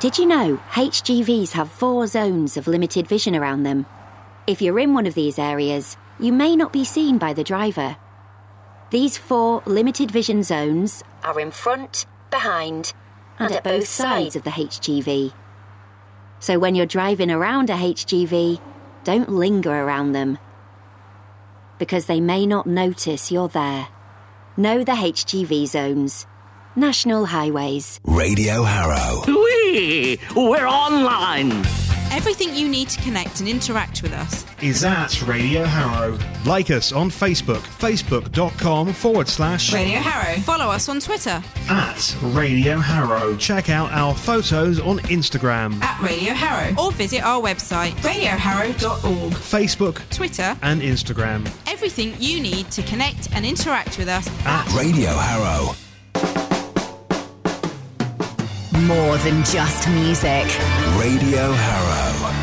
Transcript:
Did you know HGVs have 4 zones of limited vision around them? If you're in one of these areas, you may not be seen by the driver. These 4 limited vision zones are in front, behind, and at both sides of the HGV. So when you're driving around a HGV, don't linger around them, because they may not notice you're there. Know the HGV zones. National Highways. Radio Harrow. Whee! We're online! Everything you need to connect and interact with us is at Radio Harrow. Like us on Facebook, facebook.com/Radio Harrow. Follow us on Twitter at Radio Harrow. Check out our photos on Instagram at Radio Harrow, or visit our website radioharrow.org. Facebook, Twitter and Instagram. Everything you need to connect and interact with us at Radio Harrow. More than just music. Radio Harrow.